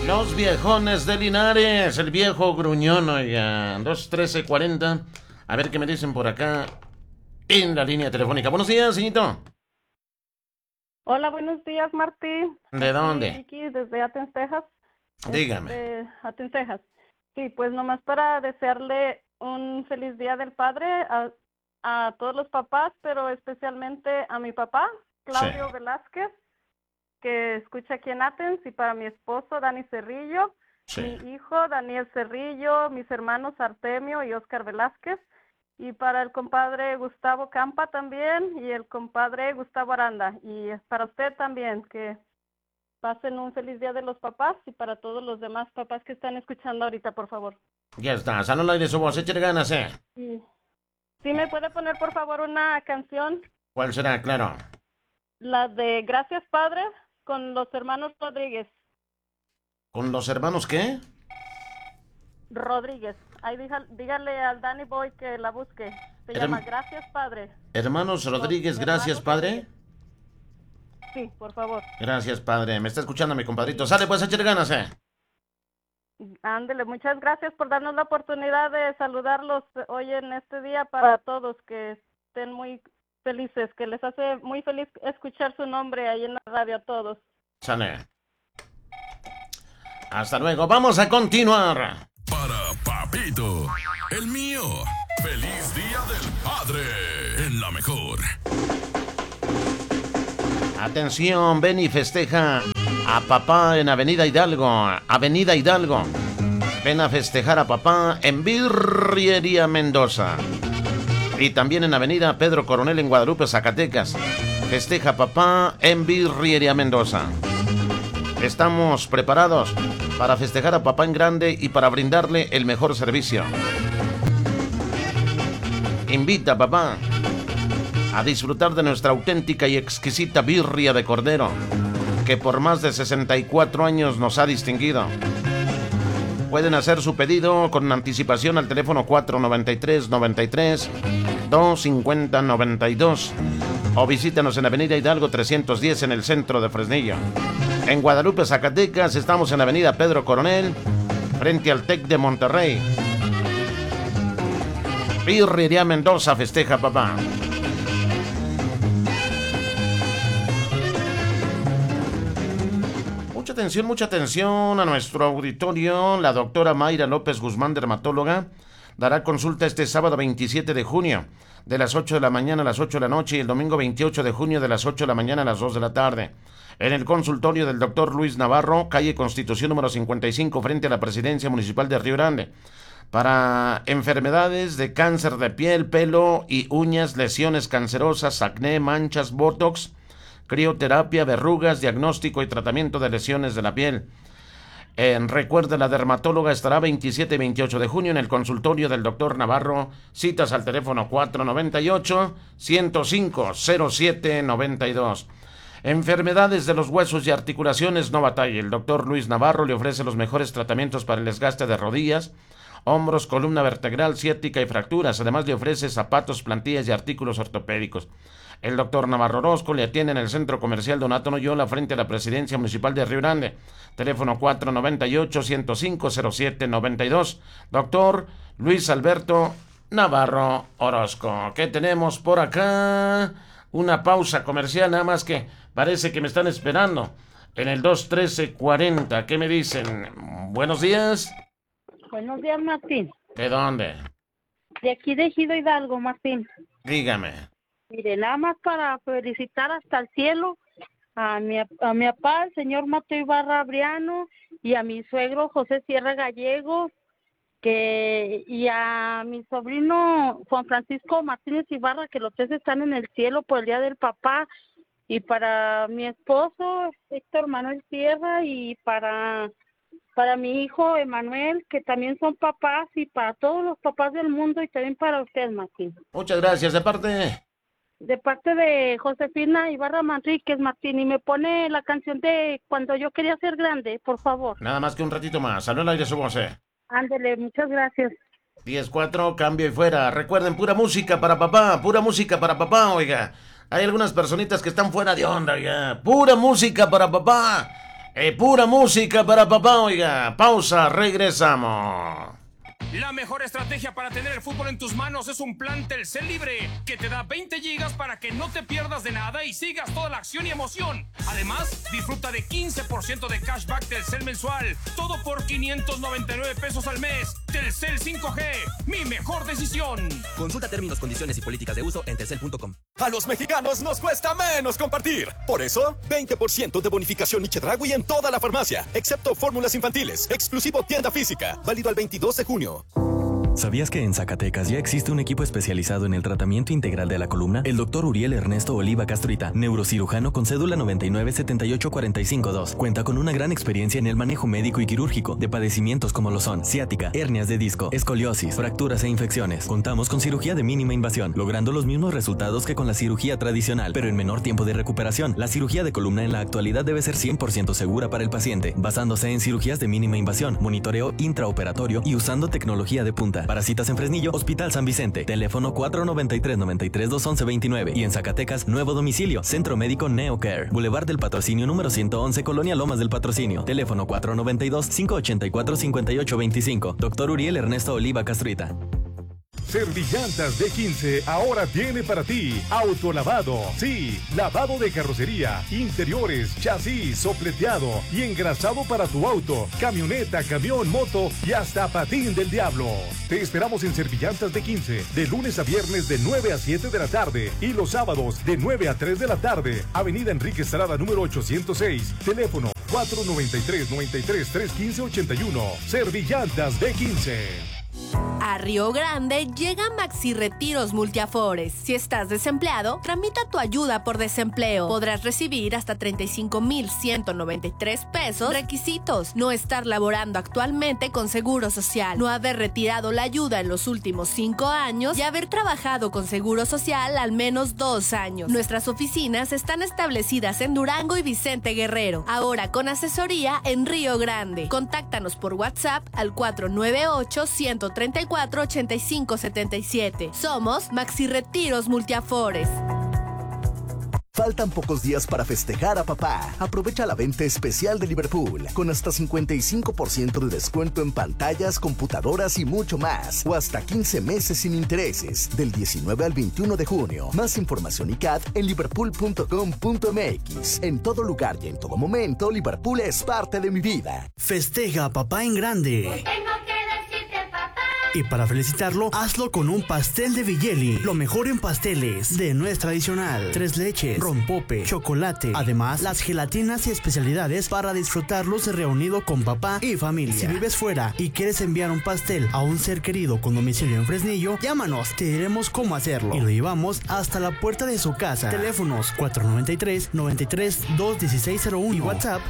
Los viejones de Linares, el viejo gruñón, oiga. 213-40. A ver qué me dicen por acá en la línea telefónica. Buenos días, señorito. Hola, buenos días, Martín. ¿De dónde? Vicky, desde Athens, Texas. Dígame. Athens, Texas. Sí, pues nomás para desearle un feliz Día del Padre a todos los papás, pero especialmente a mi papá, Claudio Sí. Velázquez, que escucha aquí en Athens, y para mi esposo, Dani Cerrillo, Sí. mi hijo, Daniel Cerrillo, mis hermanos Artemio y Oscar Velázquez, y para el compadre Gustavo Campa también, y el compadre Gustavo Aranda, y para usted también, que pasen un feliz Día de los Papás, y para todos los demás papás que están escuchando ahorita, por favor. Ya está. Sal al aire su voz. Échale ganas, eh. Y ¿sí me puede poner, por favor, una canción? ¿Cuál será? Claro. La de Gracias, Padre, con los hermanos Rodríguez. ¿Con los hermanos qué? Rodríguez. Ahí dígale al Danny Boy que la busque. Se llama Gracias, Padre. Hermanos Rodríguez, Los gracias, hermanos padre. Rodríguez. Sí, por favor. Gracias, padre. Me está escuchando mi compadrito. Sale, pues, échale ganas, eh. Ándele, muchas gracias por darnos la oportunidad de saludarlos hoy en este día, para todos, que estén muy felices, que les hace muy feliz escuchar su nombre ahí en la radio a todos. Sale. Hasta luego. Vamos a continuar. Para Papito, el mío. Feliz Día del Padre. En la mejor. Atención, ven y festeja a papá en Avenida Hidalgo. Avenida Hidalgo. Ven a festejar a papá en Birriería Mendoza. Y también en Avenida Pedro Coronel en Guadalupe, Zacatecas. Festeja a papá en Birriería Mendoza. Estamos preparados para festejar a papá en grande y para brindarle el mejor servicio. Invita a papá a disfrutar de nuestra auténtica y exquisita birria de cordero, que por más de 64 años nos ha distinguido. Pueden hacer su pedido con anticipación al teléfono 493-93-250-92 o visítanos en Avenida Hidalgo 310 en el centro de Fresnillo. En Guadalupe, Zacatecas, estamos en Avenida Pedro Coronel, frente al TEC de Monterrey. Birrería Mendoza festeja papá. Mucha atención a nuestro auditorio. La doctora Mayra López Guzmán, dermatóloga, dará consulta este sábado 27 de junio, de las 8 de la mañana a las 8 de la noche, y el domingo 28 de junio de las 8 de la mañana a las 2 de la tarde. En el consultorio del doctor Luis Navarro, calle Constitución número 55, frente a la Presidencia Municipal de Río Grande. Para enfermedades de cáncer de piel, pelo y uñas, lesiones cancerosas, acné, manchas, botox, crioterapia, verrugas, diagnóstico y tratamiento de lesiones de la piel. Recuerde, la dermatóloga estará 27 y 28 de junio en el consultorio del doctor Navarro. Citas al teléfono 498-105-0792. Enfermedades de los huesos y articulaciones, no batalle. El doctor Luis Navarro le ofrece los mejores tratamientos para el desgaste de rodillas, hombros, columna vertebral, ciática y fracturas. Además le ofrece zapatos, plantillas y artículos ortopédicos. El doctor Navarro Orozco le atiende en el Centro Comercial Donato Noyola, frente a la Presidencia Municipal de Río Grande. Teléfono 498-105-0792. Doctor Luis Alberto Navarro Orozco. ¿Qué tenemos por acá? Una pausa comercial, nada más que parece que me están esperando en el 213-40. ¿Qué me dicen? Buenos días. Buenos días, Martín. ¿De dónde? De aquí de Ejido Hidalgo, Martín. Dígame. Mire, nada más para felicitar hasta el cielo a mi papá, el señor Mateo Ibarra Briano, y a mi suegro José Sierra Gallego, y a mi sobrino Juan Francisco Martínez Ibarra, que los tres están en el cielo por el Día del Papá, y para mi esposo Héctor Manuel Sierra, y para mi hijo Emanuel, que también son papás, y para todos los papás del mundo, y también para usted, Martín. Muchas gracias. De parte de Josefina Ibarra Manríquez, Martín, y me pone la canción de Cuando yo quería ser grande, por favor. Nada más que un ratito más. Salud al aire su voz. Ándele, muchas gracias. 10-4, cambio y fuera. Recuerden, pura música para papá, oiga. Hay algunas personitas que están fuera de onda, oiga. Pura música para papá. Pura música para papá, oiga. Pausa, regresamos. La mejor estrategia para tener el fútbol en tus manos es un plan Telcel Libre que te da 20 gigas para que no te pierdas de nada y sigas toda la acción y emoción. Además, disfruta de 15% de cashback Telcel mensual. Todo por 599 pesos al mes. Telcel 5G, mi mejor decisión. Consulta términos, condiciones y políticas de uso en telcel.com. A los mexicanos nos cuesta menos compartir. Por eso, 20% de bonificación y Chedraui en toda la farmacia, excepto fórmulas infantiles. Exclusivo tienda física. Válido al 22 de junio. ¿Sabías que en Zacatecas ya existe un equipo especializado en el tratamiento integral de la columna? El Dr. Uriel Ernesto Oliva Castrita, neurocirujano con cédula 9978452. Cuenta con una gran experiencia en el manejo médico y quirúrgico de padecimientos como lo son ciática, hernias de disco, escoliosis, fracturas e infecciones. Contamos con cirugía de mínima invasión, logrando los mismos resultados que con la cirugía tradicional, pero en menor tiempo de recuperación. La cirugía de columna en la actualidad debe ser 100% segura para el paciente, basándose en cirugías de mínima invasión, monitoreo intraoperatorio y usando tecnología de punta. Para citas en Fresnillo, Hospital San Vicente, teléfono 493-93-211-29 y en Zacatecas, nuevo domicilio, Centro Médico NeoCare, Boulevard del Patrocinio número 111, Colonia Lomas del Patrocinio, teléfono 492-584-5825, Dr. Uriel Ernesto Oliva Castrita. Servillantas D15 ahora tiene para ti autolavado. Sí, lavado de carrocería, interiores, chasis, sopleteado y engrasado para tu auto, camioneta, camión, moto y hasta patín del diablo. Te esperamos en Servillantas D15 de lunes a viernes de 9 a 7 de la tarde y los sábados de 9 a 3 de la tarde. Avenida Enrique Estrada número 806, teléfono 493-93-315-81. Servillantas D15. A Río Grande llega Maxi Retiros Multiafores. Si estás desempleado, tramita tu ayuda por desempleo. Podrás recibir hasta 35,193 pesos. Requisitos: no estar laborando actualmente con Seguro Social, no haber retirado la ayuda en los últimos 5 años y haber trabajado con Seguro Social al menos 2 años. Nuestras oficinas están establecidas en Durango y Vicente Guerrero, ahora con asesoría en Río Grande. Contáctanos por WhatsApp al 498-134-8577. Somos Maxi Retiros Multiafores. Faltan pocos días para festejar a papá. Aprovecha la venta especial de Liverpool con hasta 55% de descuento en pantallas, computadoras y mucho más. O hasta 15 meses sin intereses del 19 al 21 de junio. Más información y CAD en liverpool.com.mx. En todo lugar y en todo momento, Liverpool es parte de mi vida. Festeja a papá en grande. Y para felicitarlo, hazlo con un pastel de Villeli. Lo mejor en pasteles de nuestra tradicional. 3 leches, rompope, chocolate. Además, las gelatinas y especialidades para disfrutarlos reunido con papá y familia. Si vives fuera y quieres enviar un pastel a un ser querido con domicilio en Fresnillo, llámanos, te diremos cómo hacerlo. Y lo llevamos hasta la puerta de su casa. Teléfonos 493-93-21601 y WhatsApp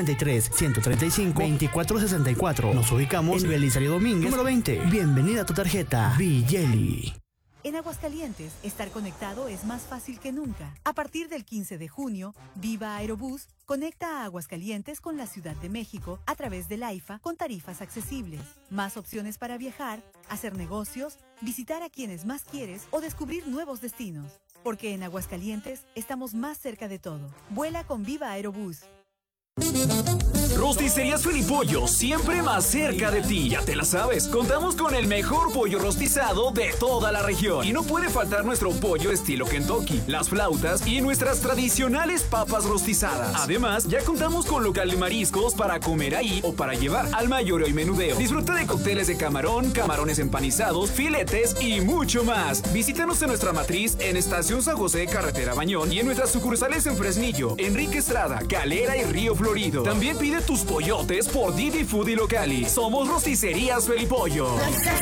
493-135-2464. Nos ubicamos en Belisario Domínguez, número 20. Bienvenida a tu tarjeta Villeli. En Aguascalientes, estar conectado es más fácil que nunca. A partir del 15 de junio, Viva Aerobús conecta a Aguascalientes con la Ciudad de México a través del AIFA con tarifas accesibles. Más opciones para viajar, hacer negocios, visitar a quienes más quieres o descubrir nuevos destinos. Porque en Aguascalientes estamos más cerca de todo. Vuela con Viva Aerobús. Rosticerías Felipollo, siempre más cerca de ti. Ya te la sabes, contamos con el mejor pollo rostizado de toda la región. Y no puede faltar nuestro pollo estilo Kentucky, las flautas y nuestras tradicionales papas rostizadas. Además, ya contamos con local de mariscos para comer ahí o para llevar al mayoreo y menudeo. Disfruta de cócteles de camarón, camarones empanizados, filetes y mucho más. Visítanos en nuestra matriz en Estación San José, Carretera Bañón, y en nuestras sucursales en Fresnillo, Enrique Estrada, Calera y Río Florido. También pide tus pollotes por Didi Food y Locali. Somos Rosticerías Felipollo.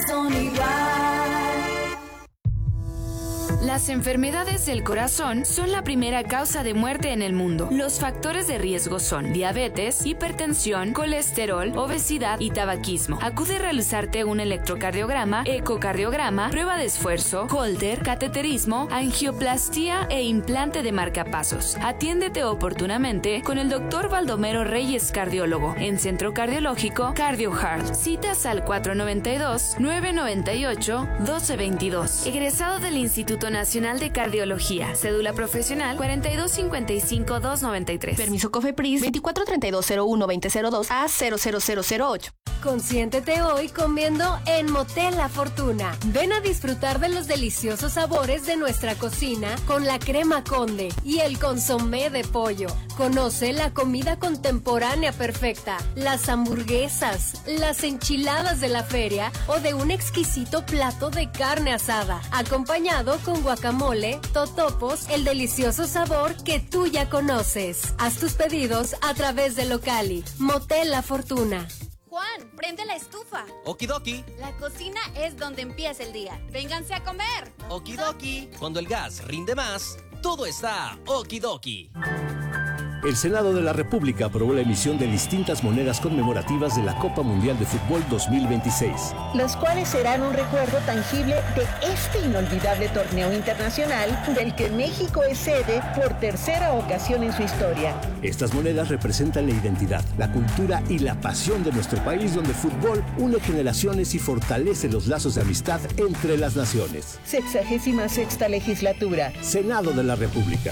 Las enfermedades del corazón son la primera causa de muerte en el mundo. Los factores de riesgo son diabetes, hipertensión, colesterol, obesidad y tabaquismo. Acude a realizarte un electrocardiograma, ecocardiograma, prueba de esfuerzo, Holter, cateterismo, angioplastía e implante de marcapasos. Atiéndete oportunamente con el Dr. Baldomero Reyes, cardiólogo, en Centro Cardiológico CardioHeart. Citas al 492-998-1222. Egresado del Instituto Instituto Nacional de Cardiología. Cédula profesional 4255-293. Permiso COFEPRIS 243201-2002 a 00008. Consiéntete hoy comiendo en Motel La Fortuna. Ven a disfrutar de los deliciosos sabores de nuestra cocina con la crema Conde y el consomé de pollo. Conoce la comida contemporánea perfecta, las hamburguesas, las enchiladas de la feria o de un exquisito plato de carne asada, acompañado con guacamole, totopos, el delicioso sabor que tú ya conoces. Haz tus pedidos a través de Locali. Motel La Fortuna. Juan, prende la estufa. Okidoki. La cocina es donde empieza el día. Vénganse a comer. Okidoki. Cuando el gas rinde más, todo está okidoki. El Senado de la República aprobó la emisión de distintas monedas conmemorativas de la Copa Mundial de Fútbol 2026. Los cuales serán un recuerdo tangible de este inolvidable torneo internacional del que México es sede por tercera ocasión en su historia. Estas monedas representan la identidad, la cultura y la pasión de nuestro país, donde el fútbol une generaciones y fortalece los lazos de amistad entre las naciones. 66ª legislatura. Senado de la República.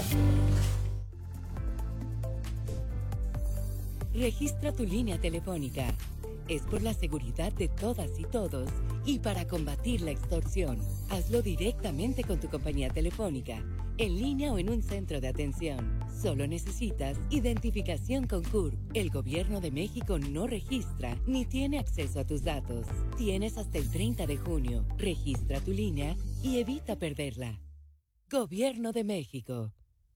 Registra tu línea telefónica. Es por la seguridad de todas y todos y para combatir la extorsión. Hazlo directamente con tu compañía telefónica, en línea o en un centro de atención. Solo necesitas identificación con CURP. El Gobierno de México no registra ni tiene acceso a tus datos. Tienes hasta el 30 de junio. Registra tu línea y evita perderla. Gobierno de México.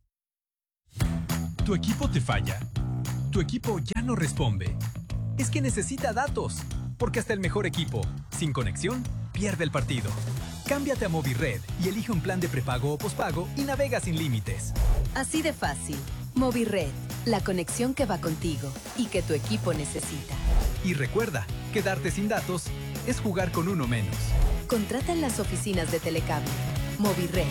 ¿Tu equipo te falla? ¿Tu equipo ya no responde? Es que necesita datos, porque hasta el mejor equipo, sin conexión, pierde el partido. Cámbiate a Movirred y elige un plan de prepago o pospago y navega sin límites. Así de fácil. Movirred, la conexión que va contigo y que tu equipo necesita. Y recuerda, quedarte sin datos es jugar con uno menos. Contrata en las oficinas de Telecable. Movirred.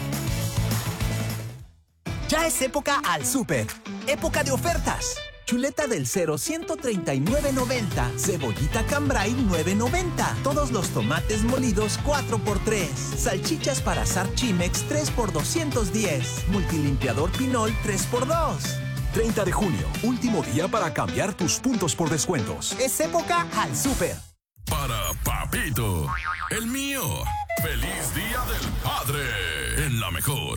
Ya es época al súper. Época de ofertas. Chuleta del 0, 139.90. Cebollita Cambray, 9.90. Todos los tomates molidos, 4x3. Salchichas para asar Chimex, 3x 210. Multilimpiador Pinol, 3x2. 30 de junio, último día para cambiar tus puntos por descuentos. Es época al súper. Para Papito, el mío. ¡Feliz Día del Padre! En la mejor.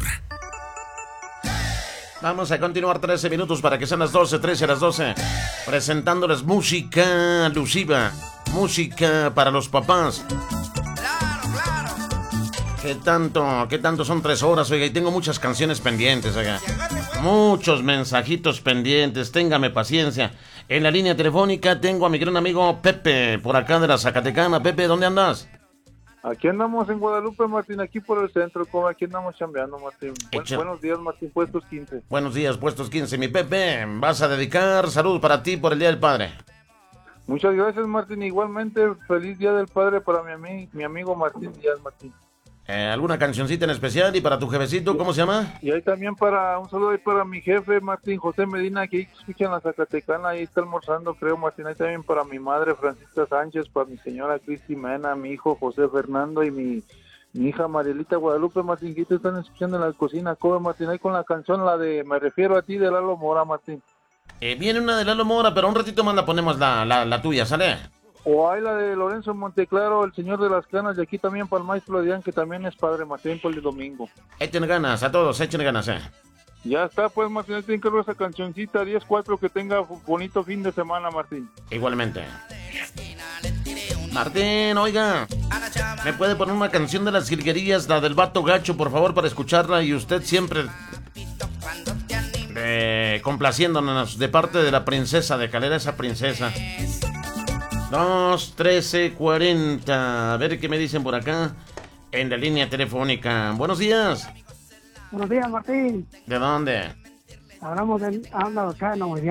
Vamos a continuar 13 minutos para que sean las 12, 13 a las 12. Presentándoles música alusiva. Música para los papás. ¿Qué tanto son 3 horas, oiga? Y tengo muchas canciones pendientes, oiga. Muchos mensajitos pendientes. Téngame paciencia. En la línea telefónica tengo a mi gran amigo Pepe, por acá de la Zacatecana. Pepe, ¿dónde andas? Aquí andamos en Guadalupe, Martín, aquí por el centro, como aquí andamos chambeando, Martín. Buenos días, Martín, puestos 15. Buenos días, puestos 15. Mi Pepe, vas a dedicar salud para ti por el Día del Padre. Muchas gracias, Martín. Igualmente, feliz Día del Padre para mi amigo Martín Díaz, Martín. ¿Alguna cancioncita en especial? ¿Y para tu jefecito, cómo se llama? Y ahí también un saludo ahí para mi jefe, Martín José Medina, que ahí escuchan la Zacatecana, ahí está almorzando, creo, Martín. Ahí también para mi madre, Francisca Sánchez, para mi señora Cristi Mena, mi hijo José Fernando y mi hija Marielita Guadalupe, Martín, que te están escuchando en la cocina, Cobe, Martín, ahí con la canción, la de Me Refiero a Ti, de Lalo Mora, Martín. Viene una de Lalo Mora, pero un ratito más la ponemos la tuya, ¿sale? O hay la de Lorenzo Monteclaro, el señor de las canas, y aquí también para el maestro Adrián, que también es padre, Martín, por el domingo. Echen ganas, a todos, echen ganas, Ya está, pues, Martín, tienen que ver esa cancioncita, 10-4, que tenga bonito fin de semana, Martín. Igualmente. Martín, oiga, ¿me puede poner una canción de las jilguerías, la del Vato Gacho, por favor, para escucharla? Y usted siempre complaciéndonos de parte de la princesa de Calera, esa princesa. 2-13-40. A ver qué me dicen por acá en la línea telefónica. Buenos días. Buenos días, Martín. ¿De dónde? Hablamos habla acá de Nuevo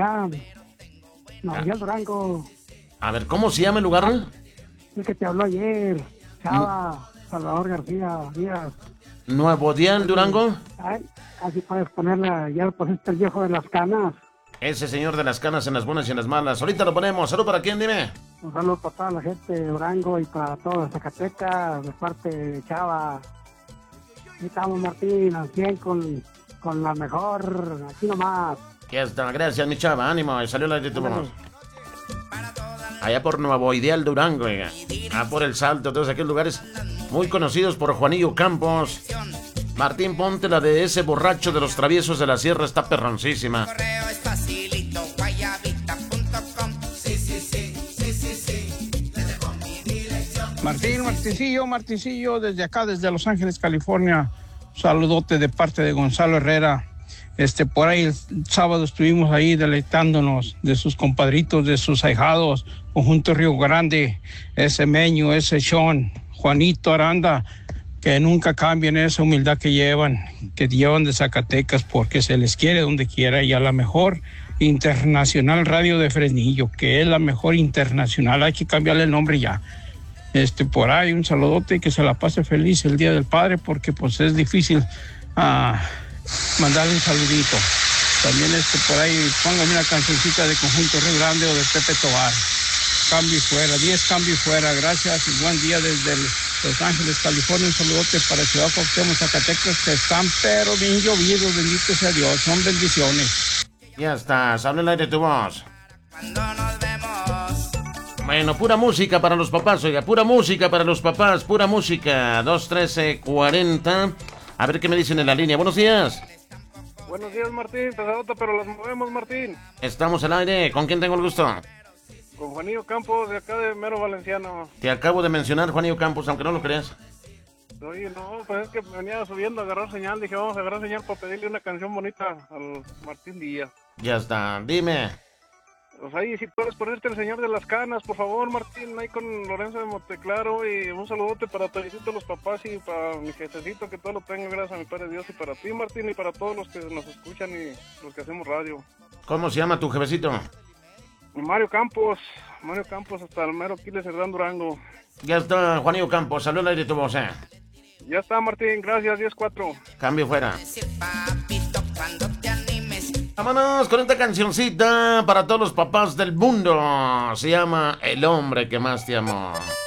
Durango. A ver, ¿cómo se llama el lugar? El que te habló ayer. Chava, Salvador García Díaz. ¿Nuevo Dial, Durango? Ay, así puedes ponerla, ya pusiste el viejo de las canas. Ese señor de las canas en las buenas y en las malas. Ahorita lo ponemos. ¿Salud para quién, dime? Un saludo para toda la gente de Durango y para toda Zacatecas, de parte de Chava. Aquí estamos, Martín, al 100 con la mejor, aquí nomás. Ya está, gracias, mi chava, ánimo, salió la de tu voz. Allá por Nuevo Ideal, Durango, oiga. Por El Salto, todos aquellos lugares muy conocidos por Juanillo Campos. Martín, ponte la de ese borracho de los traviesos de la sierra, está perroncísima. Martincillo, desde acá, desde Los Ángeles, California. Un saludote de parte de Gonzalo Herrera. Por ahí el sábado estuvimos ahí deleitándonos de sus compadritos, de sus ahijados, Conjunto Río Grande, ese Meño, ese Sean, Juanito Aranda, que nunca cambien esa humildad que llevan de Zacatecas, porque se les quiere donde quiera, y a la mejor internacional radio de Fresnillo, que es la mejor internacional, hay que cambiarle el nombre ya. Por ahí un saludote, que se la pase feliz el Día del Padre, porque pues es difícil mandarle un saludito. También por ahí póngame una cancioncita de Conjunto Río Grande o de Pepe Tobar. Cambio y fuera, 10 cambio y fuera. Gracias y buen día desde Los Ángeles, California. Un saludote para Ciudad Cuauhtémoc, Zacatecas, que están pero bien llovidos. Bendito sea Dios, son bendiciones. Ya está, sale el aire tu voz. Bueno, pura música para los papás, oiga, pura música para los papás, pura música. 213-40. A ver qué me dicen en la línea. Buenos días. Buenos días, Martín. Pesadota, pero las movemos, Martín. Estamos al aire. ¿Con quién tengo el gusto? Con Juanillo Campos, de acá de Mero Valenciano. Te acabo de mencionar, Juanillo Campos, aunque no lo creas. Oye, no, pues es que venía subiendo a agarrar señal. Dije, vamos a agarrar señal para pedirle una canción bonita al Martín Díaz. Ya está, dime. Pues ahí, si puedes ponerte El Señor de las Canas, por favor, Martín, ahí con Lorenzo de Monteclaro. Y un saludote para todos los papás y para mi jefecito, que todo lo tengo, gracias a mi Padre Dios. Y para ti, Martín, y para todos los que nos escuchan y los que hacemos radio. ¿Cómo se llama tu jefecito? Mario Campos, hasta el mero Quiles Cerdán, Durango. Ya está, Juanillo Campos, salió al aire tu voz, Ya está, Martín, gracias, 10-4. Cambio fuera. Vámonos con esta cancioncita para todos los papás del mundo. Se llama El hombre que más te amó.